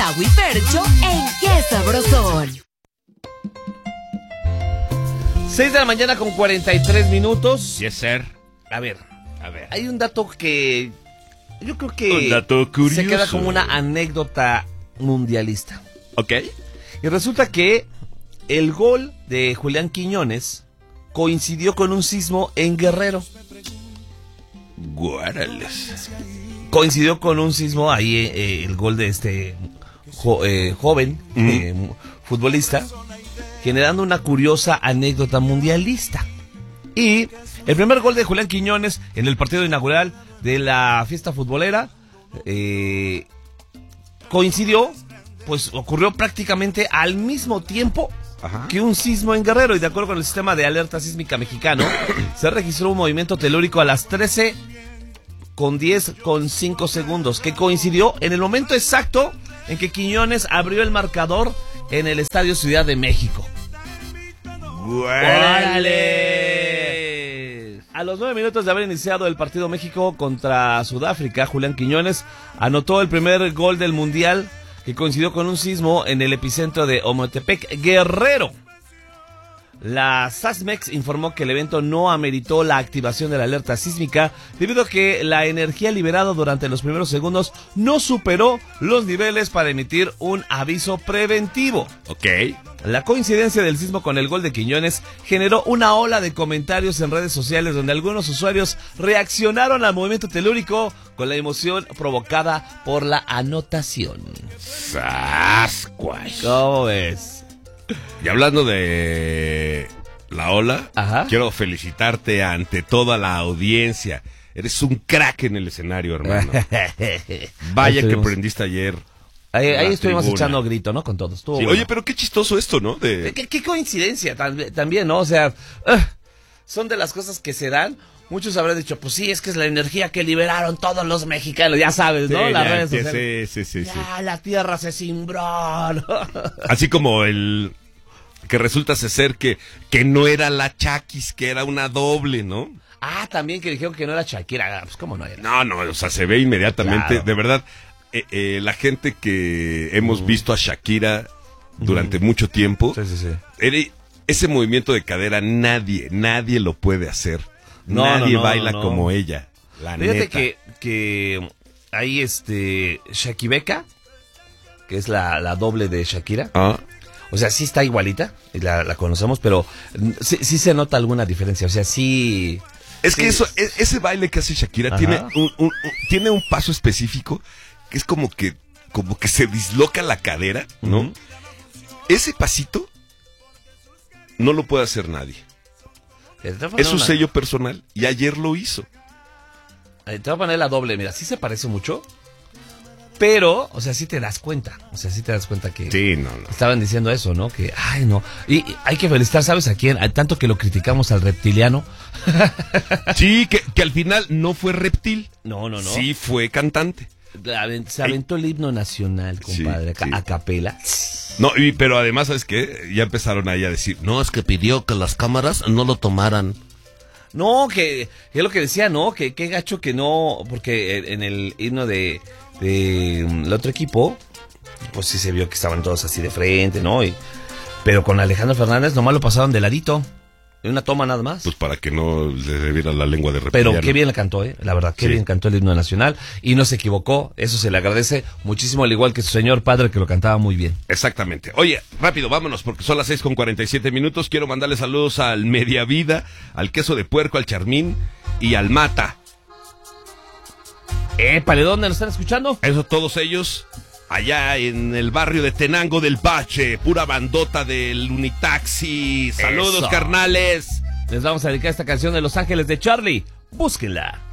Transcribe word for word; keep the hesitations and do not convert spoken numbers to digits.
Gabo y Fercho en Qué Sabrosón. seis de la mañana con cuarenta y tres minutos. Yes, sir. A ver, A ver. hay un dato que yo creo que Un dato curioso. se queda como una anécdota mundialista. Ok. Y resulta que el gol de Julián Quiñones coincidió con un sismo en Guerrero. Guárales. Coincidió con un sismo ahí, eh, el gol de este jo- eh, joven Mm. eh, futbolista, generando una curiosa anécdota mundialista. Y el primer gol de Julián Quiñones en el partido inaugural de la fiesta futbolera eh, coincidió, pues ocurrió prácticamente al mismo tiempo Ajá. que un sismo en Guerrero, y de acuerdo con el sistema de alerta sísmica mexicano, se registró un movimiento telúrico a las trece con diez con cinco segundos, que coincidió en el momento exacto en que Quiñones abrió el marcador en el Estadio Ciudad de México. ¡Órale! A los nueve minutos de haber iniciado el partido México contra Sudáfrica, Julián Quiñones anotó el primer gol del Mundial, que coincidió con un sismo en el epicentro de Ometepec, Guerrero. La SASMEX informó que el evento no ameritó la activación de la alerta sísmica debido a que la energía liberada durante los primeros segundos no superó los niveles para emitir un aviso preventivo. Ok. La coincidencia del sismo con el gol de Quiñones generó una ola de comentarios en redes sociales donde algunos usuarios reaccionaron al movimiento telúrico con la emoción provocada por la anotación. Sasquatch. ¿Cómo ves? Y hablando de la ola, Ajá. quiero felicitarte ante toda la audiencia. Eres un crack en el escenario, hermano. Vaya que prendiste ayer. Ahí, ahí la estuvimos tribuna. echando grito, ¿no? Con todos. Estuvo Sí, bueno. oye, pero qué chistoso esto, ¿no? De... ¿Qué, qué coincidencia también, también, ¿no? O sea, uh, son de las cosas que se dan. Muchos habrán dicho, pues sí, es que es la energía que liberaron todos los mexicanos. Ya sabes, ¿no? Sí, Las ya, redes sí, sociales. sí, sí, sí, sí. Ya, la tierra se cimbró, ¿no? Así como el que resulta ser que, que no era la Chakis, que era una doble, ¿no? Ah, también que dijeron que no era Shakira. Pues cómo no era. No, no, o sea, se ve inmediatamente. Claro. De verdad, eh, eh, la gente que hemos Mm. visto a Shakira durante mucho tiempo, Sí, sí, sí. era- ese movimiento de cadera nadie, nadie lo puede hacer. No, nadie no, no, baila no. como ella. La Fíjate neta. que, que hay este Shakibeka, que es la, la doble de Shakira. Ah, O sea, sí está igualita, y la, la conocemos, pero mm, sí, sí se nota alguna diferencia. O sea, sí... es sí, que eso, e- ese baile que hace Shakira Ajá. tiene un, un- un- tiene un paso específico que es como que, como que se disloca la cadera, ¿no? Ujú. Ese pasito no lo puede hacer nadie. Te voy a poner Es su una- sello personal y ayer lo hizo. eh, Te voy a poner la doble, mira, sí se parece mucho, pero, o sea, sí te das cuenta. O sea, sí te das cuenta que... Sí, no, no. Estaban diciendo eso, ¿no? Que, ay, no. Y, y hay que felicitar, ¿sabes a quién? Al tanto que lo criticamos al reptiliano. Sí, que, que al final no fue reptil. No, no, no. Sí fue cantante. La aven- Se aventó el himno nacional, compadre, Sí, sí. a capela. No, y, pero además, ¿sabes qué? Ya empezaron ahí a decir, no, es que pidió que las cámaras no lo tomaran. No, que, que es lo que decía, ¿no? Que qué gacho que no, porque en en el himno de, de mm, el otro equipo, pues sí se vio que estaban todos así de frente, ¿no? Y, pero con Alejandro Fernández nomás lo pasaron de ladito, en una toma nada más. Pues para que no le debiera la lengua de Pero reptiliano. qué bien le cantó, ¿eh? La verdad, qué Sí. bien cantó el himno nacional y no se equivocó, eso se le agradece muchísimo, al igual que su señor padre que lo cantaba muy bien. Exactamente. Oye, rápido, vámonos, porque son las seis con cuarenta y siete minutos. Quiero mandarle saludos al Media Vida, al Queso de Puerco, al Charmín y al Mata. ¡Épale! ¿Dónde nos están escuchando? Eso todos ellos allá en el barrio de Tenango del Bache, pura bandota del Unitaxi. Saludos, Eso. carnales. Les vamos a dedicar esta canción de Los Ángeles de Charlie. Búsquenla.